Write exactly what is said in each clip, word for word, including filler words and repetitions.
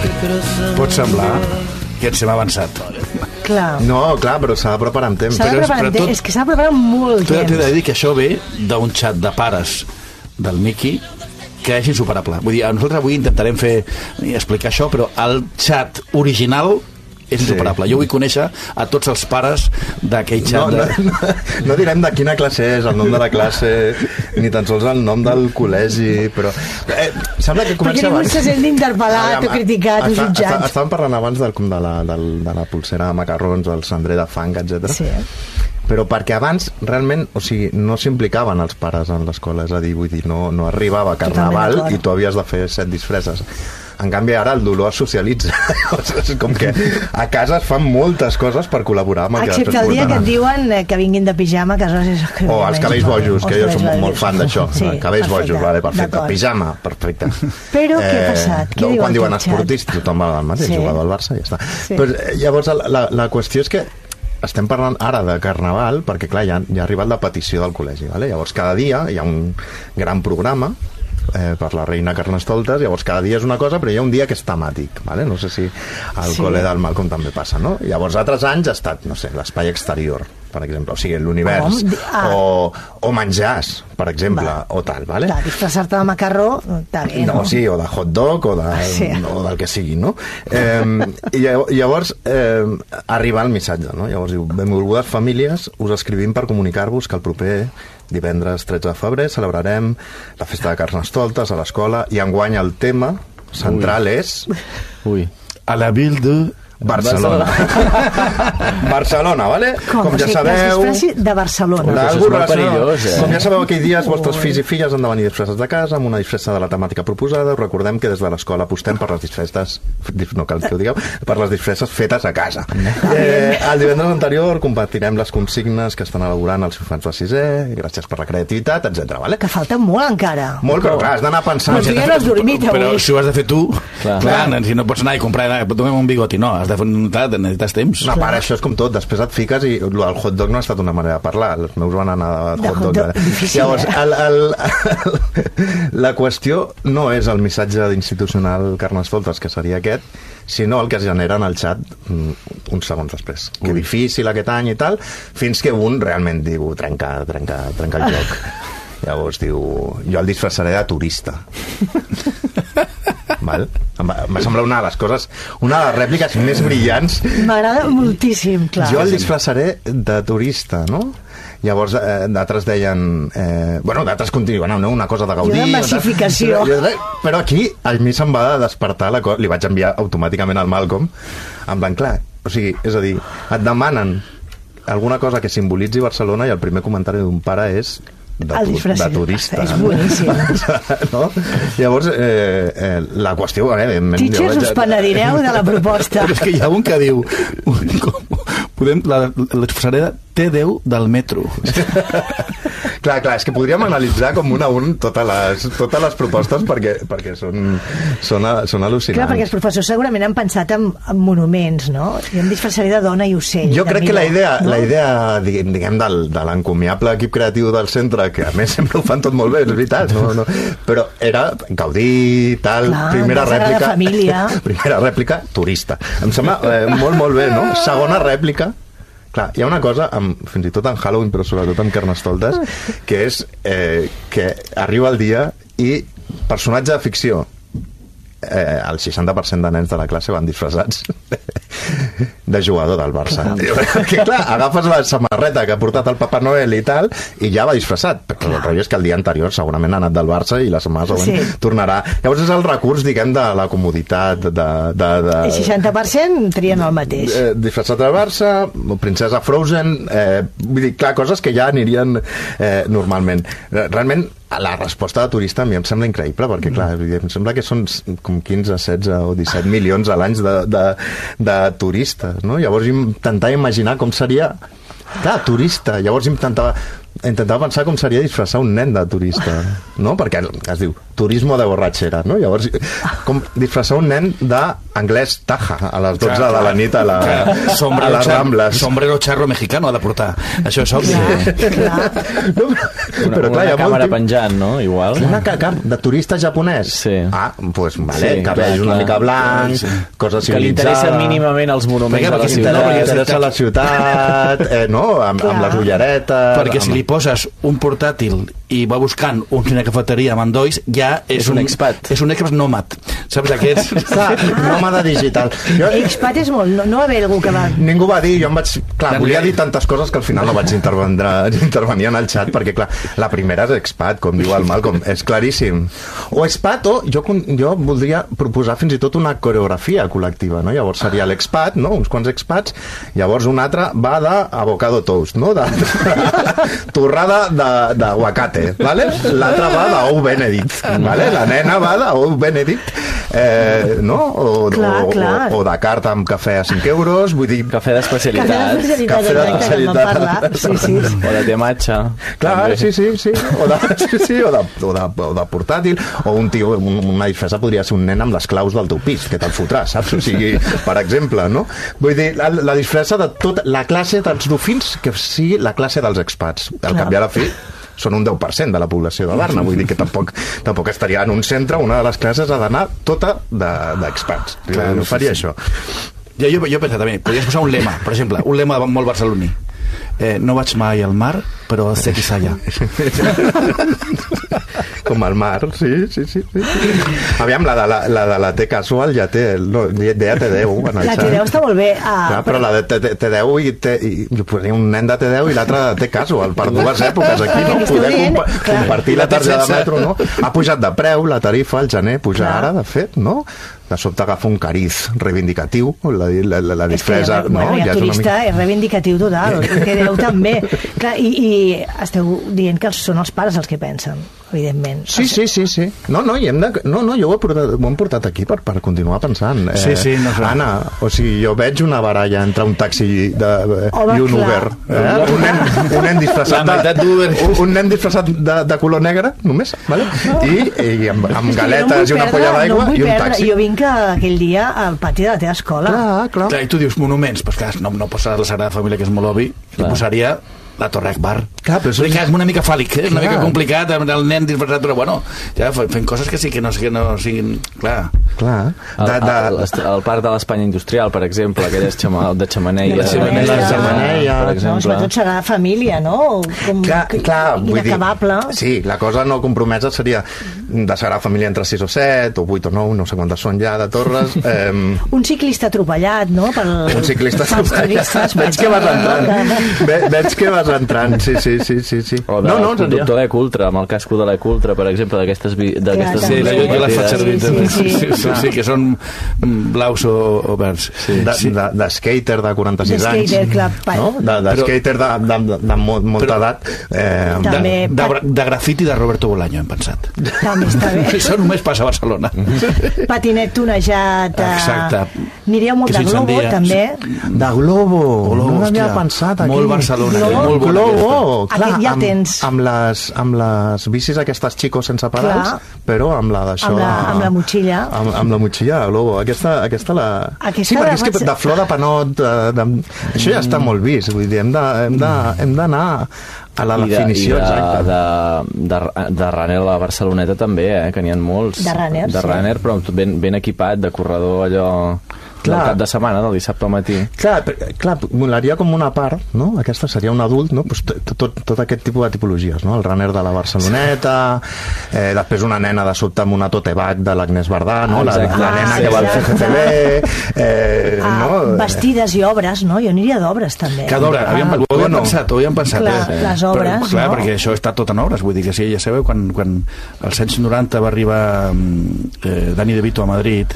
Pot semblar que ens hem avançat. Clar. No, clar, però s'ha de preparar amb temps. S'ha de preparar amb temps. És que s'ha de preparar amb molt temps. T'he de dir que això ve d'un xat de pares del Miqui que és insuperable. Vull dir, nosaltres avui intentarem fer explicar això, però el xat original és insuperable. Sí. Jo vull conèixer a tots els pares d'aquell xat. No, no, no, no direm de quina classe és, el nom de la classe, ni tan sols el nom del col·legi, però... Eh, sembla que comença perquè ningú se sent interpel·lat o criticat o jutjat. Estàvem parlant abans del, de, la, del, de la pulsera de macarrons, del cendrer de fang, etcètera. Sí. Però perquè abans realment, o sigui, no s'implicaven els pares en l'escola, és a dir, vull dir, no, no arribava Carnaval i tu havies de fer set disfresses. En canvi, ara el dolor es socialitza. És com que a casa es fan moltes coses per col·laborar amb el que excepte el dia que et diuen que vinguin de pijama, que és... O els cabells bojos, que jo soc molt fan d'això. Sí, cabells bojos, vale, perfecte. Pijama, perfecte. Però què ha passat? Què quan diuen esportista, tothom va al mateix, jugador al Barça, ja està. Però llavors, la, la qüestió és que estem parlant ara de Carnaval perquè, clar, ja, ja ha arribat la petició del col·legi, vale? Llavors cada dia hi ha un gran programa eh, per la reina Carnestoltes, llavors cada dia és una cosa, però hi ha un dia que és temàtic, vale? No sé si al sí. col·le del Malcom també passa, no? Llavors altres anys ha estat, no sé, l'espai exterior, per exemple, o sigui, l'univers, ah. o, o menjars, per exemple, va. O tal, vale? Clar, disfressar-te de macarró, està bé, no? No, sí, o de hot dog, o, de, sí. o del que sigui, no? Eh, I llavors eh, arriba el missatge, no? Llavors diu, benvolgudes famílies, us escrivim per comunicar-vos que el proper divendres tretze de febrer celebrarem la festa de Carnestoltes a l'escola i enguany el tema central Ui. és... Ui. A la ville de... Barcelona. Barcelona, vale? Com, com ja o sigui, sabeu... de Barcelona. D'algú perillós, eh? Com ja sabeu, aquell dia els vostres fills i filles han de venir disfressats de casa amb una disfressa de la temàtica proposada. Us recordem que des de l'escola apostem per les disfresses, no cal que ho digueu, per les disfresses fetes a casa. Eh, el divendres anterior compartirem les consignes que estan elaborant els infants de sisè, gràcies per la creativitat, etcètera. Vale? Que falta molt encara. Molt, però clar, has d'anar pensant... Però, ja has dormit, però si ho has de fer tu, clar, clar, clar. Si no pots anar i comprar, donem un bigoti, no, has de fer necessites temps. No, pare, això és com tot, després et fiques i el hot dog no ha estat una manera de parlar, els meus van anar de hot dog. dog difícil, Llavors, eh? el, el, el, la qüestió no és el missatge institucional Carnestoltes, que seria aquest, sinó el que es genera en el xat uns segons després. Ui. Que difícil aquest any i tal, fins que un realment diu trenca, trenca, trenca el joc. Llavors diu, jo el disfressaré de turista. Val? Em va, em va semblar una de les coses, una de les rèpliques més brillants. M'agrada moltíssim, clar. Jo el disfressaré de turista, no? Llavors, eh, d'altres deien... Eh, bueno, d'altres continuen, no? Una cosa de gaudir... I una massificació. Però, però aquí, a mi se'm va despertar la cosa... Li vaig enviar automàticament al Malcolm, en plan, clar, o sigui, és a dir, et demanen alguna cosa que simbolitzi Barcelona i el primer comentari d'un pare és... De, tu, de turista. És boníssim. No? Llavors, eh, eh, la qüestió... Eh, Teachers, us penedireu de la proposta. Però és que hi ha un que diu... Podem, la, la disfressaré de T deu del metro. Clar, clar, és que podríem analitzar com un a un totes les, totes les propostes perquè, perquè són, són, són al·lucinants. Clar, perquè els professors segurament han pensat en, en monuments, no? I en disfressaré de dona i ocell. Jo crec millor, que la idea, no? la idea diguem, diguem del, de l'encomiable equip creatiu del centre, que a més sempre ho fan tot molt bé, és veritat, no, no, però era gaudir, tal, clar, primera rèplica... família. Primera rèplica, turista. Em sembla eh, molt, molt bé, no? Segona rèplica, clar, hi ha una cosa, amb, fins i tot en Halloween, però sobretot en Carnestoltes, que és eh, que arriba el dia i personatge de ficció, eh, el seixanta per cent de nens de la classe van disfressats de jugador del Barça. Que clar, agafes la samarreta que ha portat el Papa Noel i tal, i ja va disfressat. Però el rotllo és que el dia anterior segurament ha anat del Barça i la setmana següent sí. tornarà. Llavors és el recurs, diguem, de la comoditat, de... de, de el seixanta per cent trien el mateix. Eh, disfressat del Barça, princesa Frozen, eh, vull dir, clar, coses que ja anirien eh, normalment. Realment, la resposta de turista a mi em sembla increïble, perquè clar, em sembla que són com quinze, setze o disset milions a l'any de, de, de turistes, no? Llavors intentava imaginar com seria... Clar, turista, llavors intentava, intentava pensar com seria disfressar un nen de turista, no? Perquè es diu turismo de borratxera, no? Llavors, com disfressar un nen d'anglès Taja a les dotze clar, de la nit a, la, a les Rambles. Sombrero charro mexicano ha de portar, això és obvi. Clar, clar. No, Una, Però, clar, una hi ha càmera molt... penjant, no? Igual. Una caca de turista japonès? Sí. Ah, doncs, pues, vale, Sí, cabells clar, una clar. mica blancs, Sí. cosa Que li interessa civilitzada... mínimament els monuments Perquè- de la perquè- ciutat. No, perquè ciutat. interessa la ciutat, eh, no? Amb, amb les ulleretes... Perquè si amb... li poses un portàtil i va buscant una cafeteria amb endolls, ja és, És un expat. És un expat nòmad. Saps aquests? Clar, nòmada digital. Jo, Expat és molt... No, no va haver algú que va... ningú va dir, jo em vaig... Clar, Clar, volia ja- dir tantes coses que al final no vaig intervendre, intervenir en el xat, perquè, clar, la primera és expat, com diu el Malcolm, és claríssim. O expat, o jo, jo voldria proposar fins i tot una coreografia col·lectiva, no? Llavors seria l'expat, no? Uns quants expats, llavors un altre va d'avocado toast, no? De, de torrada d'aguacate, vale? L'altre va d'ou benedict, vale? La nena va d'ou benedict, eh, no? O, Clar, o, clar. o, o de carta amb cafè a cinc euros, vull dir... Cafè Cafè d'especialitat. d'especialitat, Cafè exacte, que en vam d'especialitat. parlar. Sí, sí. O de té matxa. Clar, també. sí, sí, sí. O de, sí, sí, o de, o de, o de portàtil, o un tio, un, una disfressa podria ser un nen amb les claus del teu pis, que te'l fotràs, saps? O sigui, per exemple, no? Vull dir, la, la disfressa de tota la classe dels dofins que sigui la classe dels expats. Al cap i a la fi, són un deu per cent de la població de Barna, vull dir que tampoc, tampoc estaria en un centre, una de les classes ha d'anar tota d'expats. De, Clar, no sí, faria sí. això. Jo, jo, jo he pensat també, podries posar un lema, per exemple, un lema molt barceloní. Eh, no vaig mai al mar, però sé qui s'allà. Com el mar, sí, sí, sí, sí. Aviam, la de la, la, de la T casual ja té, no, ja té deu en el La xat. T deu està molt bé. Ah, Clar, però la de T- T- T deu i, T, i jo posaria un nen de T deu i l'altre de T casual, per dues èpoques aquí, no? Esteu Poder dient, compa clar. compartir la targeta de Sense- metro, no? Ha pujat de preu, la tarifa, al gener, puja Clar. ara, de fet, no? De sobte agafa un cariz reivindicatiu, la, la, la, la és que, disfressa, no? bueno, Ja ja és una turista mica... és reivindicatiu total, i T deu també. Clar, i, i esteu dient que els, són els pares els que pensen, evidentment. Sí, sí, sí, sí. No, no, i hem de... no, no jo ho he portat, ho hem portat aquí per, per continuar pensant. Eh, Sí, sí, no sé. Anna, o sigui, jo veig una baralla entre un taxi de, Home, i un clar. Uber. Eh? Un, nen, un nen disfressat La meitat de, d'Uber. un, un nen disfressat de, de color negre, només, vale? I, i amb, amb És que jo no em galetes vull i una perdre- polla no d'aigua em vull i un perdre. taxi. Jo vinc aquell dia al pati de la teva escola. Clar, clar. Clar, i tu dius monuments, doncs clar, no, no posaràs la Sagrada Família, que és molt obvi, i posaria la Torre Akbar. Clar, però això Perquè és una mica fàl·lic, eh? Una Clar. mica complicat, amb el nen disfressat, però bueno, ja fe- fent coses que sí que no, que no siguin... Clar. Clar. El, De, de, el, el, el parc de l'Espanya Industrial, per exemple, aquelles xama, de xamaneia. De les xemeneia. xemeneia. per No, exemple. sobretot serà família, no? Com, Clar, clar, vull dir, inacabable. sí, la cosa no compromesa seria de Sagrada Família entre sis o set, o vuit o nou, no sé quantes són ja de torres. Eh, Un ciclista atropellat, no? Per, un ciclista pels turistes, per veig que vas exemple, entrant no? Ve, veig que vas entrant, sí, sí, sí, sí, sí. O de, no, no, el conductor d'E C Ultra, amb el casco de l'E C Ultra, per exemple, d'aquestes vi- d'aquestes Clar, Sí, també. jo, jo les faig servir. Sí, també. sí, sí. sí, sí, sí, que són mm, blaus o, o verds. Sí. de, de, de skater de quaranta-sis De anys, skater, clar, pa- no? de, de Però- skater de, de, de, de mo- molta Però- edat, eh, De, També de, pa- de grafiti de Roberto Bolaño, hem pensat. També està bé. Això només passa a Barcelona. Patinet tonejat. eh, Exacte. Aniríeu molt Que de globo, s'incendia. també. de globo, Globo, no l'havia hòstia, pensat aquí. molt Barcelona, Globo. molt bona Globo, aquesta. clar, Aquest ja amb, tens. amb, les, amb les bicis aquestes xicos sense pedals, Clar. però amb la d'això... Amb la- amb la motxilla. Amb, amb la motxilla de globo. Aquesta, aquesta la... Aquesta sí, perquè la és que vaig- de flor de panot... De, de, això ja està molt vist, vull dir, hem de- hem de- hem d'anar a la I de, definició i de, exacta. de, de, de runner a la Barceloneta també, eh, que n'hi ha molts. De runner, de sí. runner, però ben, ben equipat, de corredor allò... Clar. Del cap de setmana, del dissabte al matí. Clar, per- clar, molaria com una part, no? Aquesta seria un adult, no? Pues tot, tot, tot aquest tipus de tipologies, no? El runner de la Barceloneta, eh, després una nena de sobte amb una tote bag de l'Agnès Bardà, no? La, Exacte. la nena Ah, que va al exacte. C G T B, eh, Ah, no? vestides i obres, no? Jo aniria d'obres, també. Que d'obra, havíem, Ah, ho havíem bueno. pensat, ho havíem pensat. Clar, eh? les obres, Però, clar, no? perquè això està tot en obres, vull dir que sí, ja sabeu, quan, quan als anys noranta va arribar mm, eh, Dani De Vito a Madrid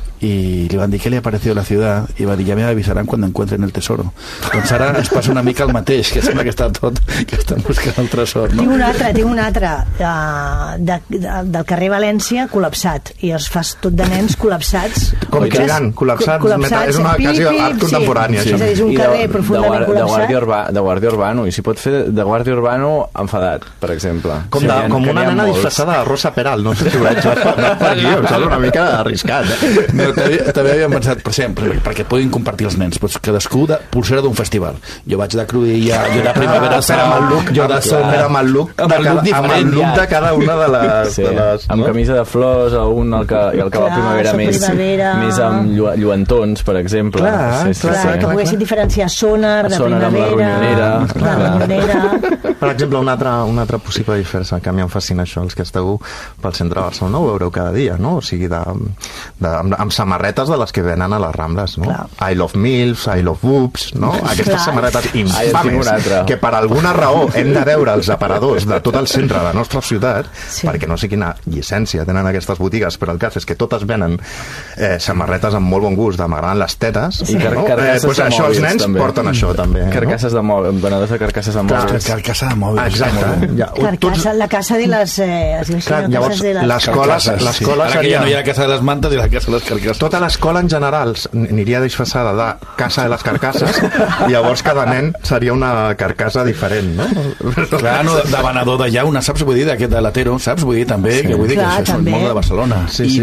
y le van dir què li ha parecido la ciudad i va dir ja me avisarán cuando encuentren el tesoro. Doncs ara ens passa una mica el mateix, que sembla que està tot, que estan buscant el tresor, no? Tinc un altre, tinc un altre uh, de, de, del carrer València col·lapsat, i els fas tot de nens col·lapsats. Com Cotxes Tirant, col·lapsats, co- meta- és una pip, ocasió pip, art contemporània, sí. això. És a dir, és un I carrer de, profundament de, guar- de, guàrdia col·lapsat. urba, de guàrdia urbano, i si pot fer de guàrdia urbano enfadat, per exemple. Com, Sí, de, que n'hi ha- com que una n'hi ha nena molts. disfressada de Rosa Peral, no sé si ho veig per, per aquí, em sembla una mica arriscat. Eh? No, no, també, també havíem pensat, per exemple, perquè puguin compartir els nens, doncs cadascú de pulsera d'un festival. Jo vaig de Cruïlla, jo de Primavera ah, Sound, amb el look, jo de Sound, amb el look, amb el look diferent, amb el look de cada una de les... Sí, de les amb no? camisa de flors, un el que, i el que Clar, va a Primavera això, més, Primavera. més amb llu lluentons, per exemple. Clar, sí, sí, Clar, sí. que poguessin diferenciar Sonar de Sonar amb la Primavera, ronyonera. la ronyonera. Per exemple, una altra, una altra possible diferència que a mi em fascina això, els que esteu pel centre de Barcelona ho veureu cada dia, no? O sigui, de, de, amb, amb samarretes de les que venen a les Rambles, no? Clar. I love milfs, I love boobs, no? Aquestes Clar. samarretes Ah, ja en tinc infames una altra. que per alguna raó hem de veure els aparadors de tot el centre de la nostra ciutat, Sí. perquè no sé quina llicència tenen aquestes botigues, però el cas és que totes venen eh, samarretes amb molt bon gust, m'agraden les tetes, I car no? carcasses eh, pues de això els mòbils, nens també. porten això també, Carcasses de mòbils, venedors de carcasses de Clar, mòbils. Carcassa de mòbils. no? Exacte. Ja, Carcassa, la casa de les... Eh, es diu així, Clar, la llavors, casa de les... l'escola Carcasses, l'escola Ara que seria... ja no hi ha la casa de les mantes i la casa de les carcasses. Tota l'escola en general aniria disfressada de casa de les carcasses i llavors cada nen seria una carcassa diferent, no? Clar, no, de, de venedor de llauna, saps? Vull dir, d'aquest de l'Atero, saps? Vull dir, també, sí. que vull dir Clar, que això és també. el món de Barcelona. Sí, I sí,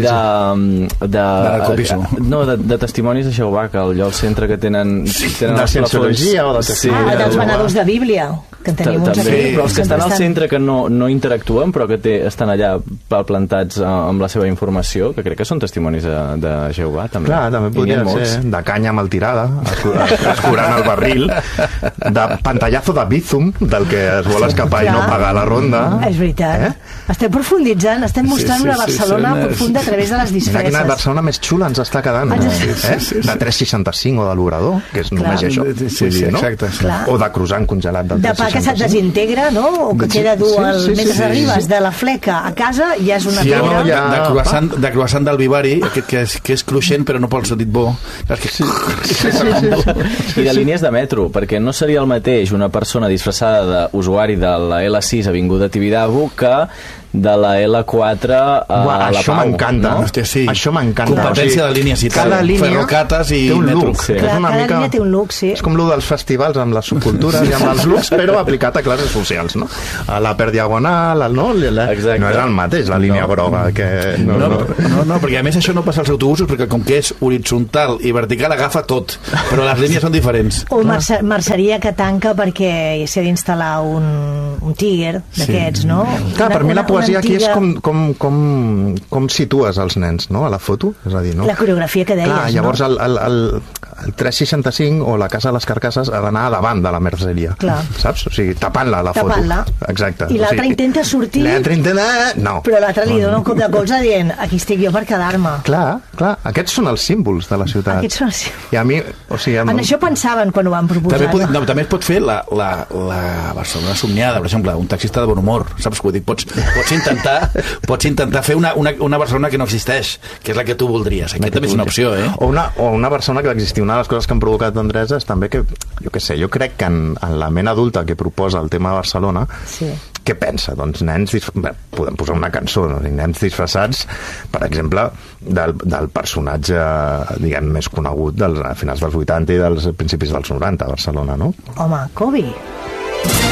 de, de, narcopiso. no, de, de testimonis de Jehovà, que allò al centre que tenen, tenen De els plafons. cienciologia o de sí, testimoni Ah, de dels Jehovà. venedors de Bíblia, que en tenim uns també, aquí. però els que estan al Sempre centre que no, no interactuen però que té, estan allà plantats eh, amb la seva informació, que crec que són testimonis de, de Jehovà també. Clar, també I n'hi podria ha molts. ser de canya mal tirada, escur- escurant el barril, de pantallazo de Bizum, del que es vol escapar i no Clar. pagar la ronda. És veritat. Eh? Estem profunditzant, estem mostrant sí, una sí, Barcelona sí, sí. profunda a través de les Mira quina disfresses. Barcelona més xula ens està quedant, Ens- eh? Sí, sí, sí, sí. De tres seixanta-cinc o de l'Obrador, que és només Clar. això. Sí, sí, Vull dir, no? exacte, sí. Clar. O de croissant congelat del De tres pa que se't seixanta-cinc. desintegra, no? O que Sí, queda dur sí, el... sí, sí, mentre sí, arribes sí. de la fleca a casa ja és una Sí, pedra. no, de, ja- de, croissant, de croissant del Vivari, aquest que és, que és cruixent però no pel sentit bo. Saps que... Sí. Sí, sí, sí. I de línies de metro, perquè no seria el mateix una persona disfressada d'usuari de la L sis Avinguda Tibidabo que de la L quatre a Buah, la això Pau. m'encanta. No? Hòstia, sí. Això m'encanta. Competència de línies i tal. Cada línia Ferrocates i té un metro. look. Sí. És Clar, una cada mica... línia té un look, sí. És com el dels festivals amb les subcultures i amb els looks, però aplicat a classes socials, no? A la per diagonal, al no? La... Exacte. No és el mateix, la línia No. groga, que... No, No, no. no, no, perquè a més això no passa als autobusos perquè com que és horitzontal i vertical agafa tot, però les línies són diferents. O merce merceria que tanca perquè s'ha d'instal·lar un, un tíger d'aquests, no? Clar, per Una- mi la una- poesia una aquí és antiga- com, com, com, com situes els nens, no?, a la foto, és a dir, no? La coreografia que deies, Clar, llavors no? el, el, el, el tres seixanta-cinc o la Casa de les Carcasses ha d'anar a davant de la merceria. Clar. Saps? O sigui, tapant-la, la foto. Tapant-la. Exacte. I O l'altre sigui, intenta sortir, L'altre intenta... No. però l'altre li dona un cop de colze dient aquí estic jo per quedar-me. Clar, clar, aquests són els símbols de la ciutat. Aquests són els... I a mi, o sigui... Amb... En això pensaven quan ho van proposar. També, pot, no? no, també es pot fer la, la, la Barcelona somniada, per exemple, un taxista de bon humor, saps? Vull dir, pots, pots, intentar, pots intentar fer una, una, una Barcelona que no existeix, que és la que tu voldries. Aquest també és una opció, eh? O una, o una persona que va existir. Una de les coses que han provocat Andresa és també que, jo què sé, jo crec que en, en la ment adulta que proposa el tema de Barcelona, Sí. què pensa? Doncs nens, disf... Bé, podem posar una cançó, no? Nens disfressats, per exemple, del, del personatge, diguem, més conegut dels, a finals dels vuitanta i dels principis dels noranta a Barcelona, no? Home, Kobe.